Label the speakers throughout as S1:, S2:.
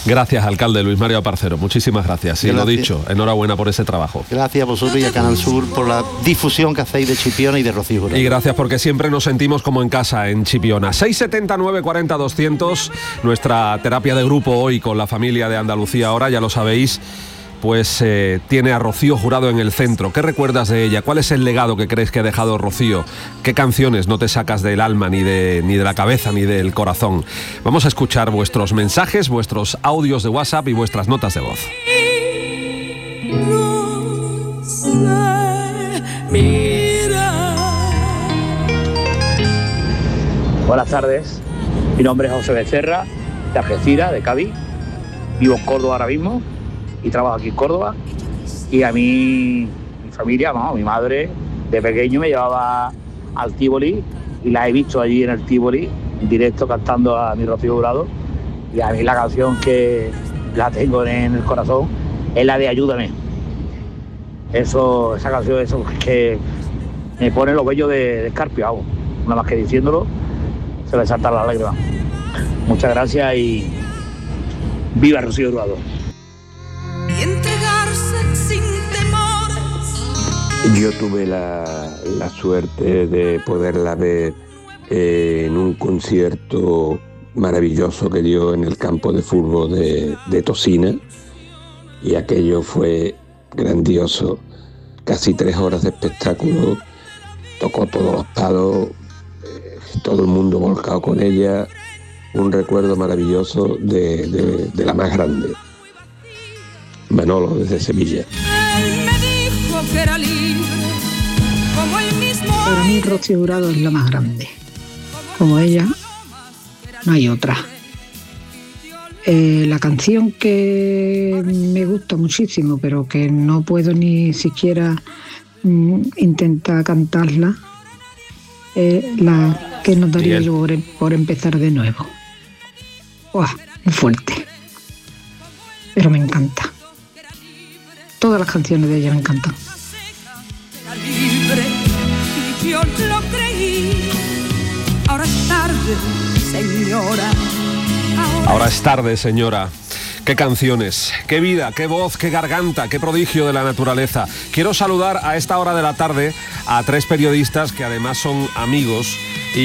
S1: Gracias, alcalde Luis Mario Aparcero, muchísimas gracias. Y lo dicho, enhorabuena por ese trabajo.
S2: Gracias a vosotros y a Canal Sur por la difusión que hacéis de Chipiona y de Rocío Jurado.
S1: Y gracias porque siempre nos sentimos como en casa en Chipiona. 679 40 200, nuestra terapia de grupo hoy con la familia de Andalucía Ahora, ya lo sabéis. Pues tiene a Rocío Jurado en el centro. ¿Qué recuerdas de ella? ¿Cuál es el legado que crees que ha dejado Rocío? ¿Qué canciones no te sacas del alma, ni de la cabeza, ni del corazón? Vamos a escuchar vuestros mensajes, vuestros audios de WhatsApp y vuestras notas de voz.
S3: Buenas tardes, mi nombre es José Becerra, de Algeciras, de Cádiz. Vivo en Córdoba ahora mismo y trabajo aquí en Córdoba. Y a mí, mi familia, mi madre, de pequeño me llevaba al Tívoli y la he visto allí en el Tívoli, en directo, cantando a mi Rocío Jurado. Y a mí la canción que la tengo en el corazón es la de Ayúdame. Esa canción, eso que me pone los vellos de escarpio, hago. Nada más que diciéndolo, se me saltan las lágrimas. Muchas gracias y viva Rocío Jurado.
S4: Y entregarse sin temores.
S5: Yo tuve la suerte de poderla ver en un concierto maravilloso que dio en el campo de fútbol de Tosina, y aquello fue grandioso. Casi 3 horas de espectáculo, tocó todos los palos, todo el mundo volcado con ella. Un recuerdo maravilloso de la más grande. Manolo, desde Sevilla.
S4: Él me dijo que era libre, como el mismo.
S6: Para mí Rocío Jurado es la más grande. Como ella, no hay otra. La canción que me gusta muchísimo, pero que no puedo ni siquiera intentar cantarla, la que nos daría yo por empezar de nuevo. ¡Uah! Muy fuerte. Pero me encanta. Todas las canciones de ella me encantan.
S4: Era libre y yo lo creí. Ahora es tarde, señora.
S1: Ahora es tarde, señora. Qué canciones, qué vida, qué voz, qué garganta, qué prodigio de la naturaleza. Quiero saludar a esta hora de la tarde a 3 periodistas que además son amigos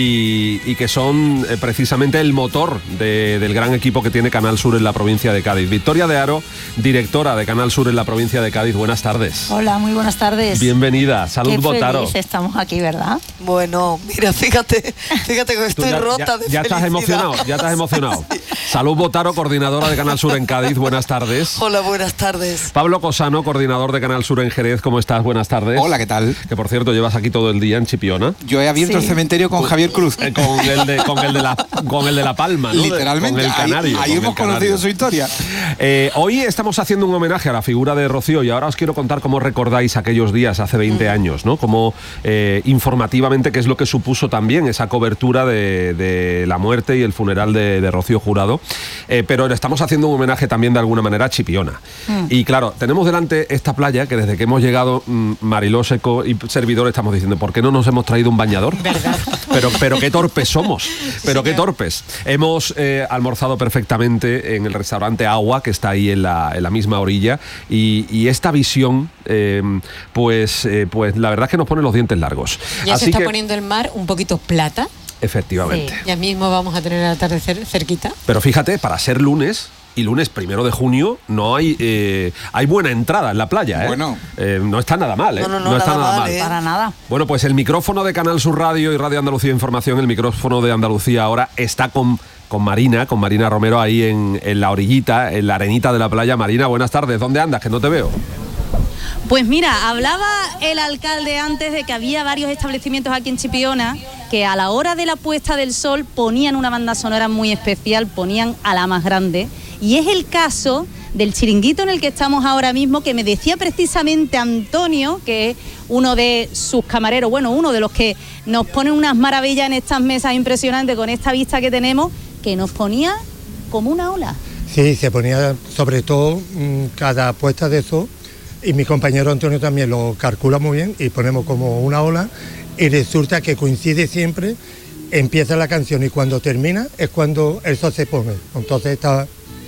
S1: y que son precisamente el motor del gran equipo que tiene Canal Sur en la provincia de Cádiz. Victoria de Haro, directora de Canal Sur en la provincia de Cádiz. Buenas tardes.
S7: Hola, muy buenas tardes.
S1: Bienvenida. Salud, Botaro.
S7: Qué estamos aquí, ¿verdad?
S8: Bueno, mira, fíjate que estoy rota de
S1: ya estás emocionado, ya estás emocionado. Sí. Salud, Botaro, coordinadora de Canal Sur en Cádiz. Buenas tardes.
S8: Hola, buenas tardes.
S1: Pablo Cosano, coordinador de Canal Sur en Jerez. ¿Cómo estás? Buenas tardes.
S9: Hola, ¿qué tal?
S1: Que por cierto, llevas aquí todo el día en Chipiona.
S9: Yo he abierto el cementerio con Javier Cruz.
S1: Con el de La Palma, ¿no?
S9: Literalmente.
S1: Con el canario.
S9: Ahí hemos conocido su historia.
S1: Hoy estamos haciendo un homenaje a la figura de Rocío y ahora os quiero contar cómo recordáis aquellos días hace 20 años, ¿no? Como informativamente qué es lo que supuso también esa cobertura de la muerte y el funeral de Rocío Jurado. Pero le estamos haciendo un homenaje también de alguna manera a Chipiona. Y claro, tenemos delante esta playa que desde que hemos llegado, Mariló Seco y servidor estamos diciendo, ¿por qué no nos hemos traído un bañador? ¿Verdad? Pero qué torpes somos, pero qué torpes. Hemos almorzado perfectamente en el restaurante Agua, que está ahí en la misma orilla, y esta visión, pues la verdad es que nos pone los dientes largos.
S10: Ya se está poniendo el mar un poquito plata.
S1: Efectivamente.
S10: Sí, ya mismo vamos a tener el atardecer cerquita.
S1: Pero fíjate, para ser lunes... Y lunes 1 de junio no hay buena entrada en la playa, ¿eh?
S9: Bueno.
S1: No está nada mal, ¿eh?
S8: No
S1: está nada mal.
S7: Para nada.
S1: Bueno, pues el micrófono de Canal Sur Radio y Radio Andalucía Información, el micrófono de Andalucía Ahora, está con Marina Romero ahí en la orillita, en la arenita de la playa. Marina, buenas tardes. ¿Dónde andas? Que no te veo.
S11: Pues mira, hablaba el alcalde antes de que había varios establecimientos aquí en Chipiona que a la hora de la puesta del sol ponían una banda sonora muy especial, ponían a la más grande. Y es el caso del chiringuito en el que estamos ahora mismo, que me decía precisamente Antonio, que es uno de sus camareros, bueno, uno de los que nos pone unas maravillas en estas mesas impresionantes con esta vista que tenemos, que nos ponía como una ola.
S12: Sí, se ponía sobre todo cada puesta de sol, y mi compañero Antonio también lo calcula muy bien, y ponemos como una ola, y resulta que coincide siempre, empieza la canción y cuando termina es cuando el sol se pone. Entonces está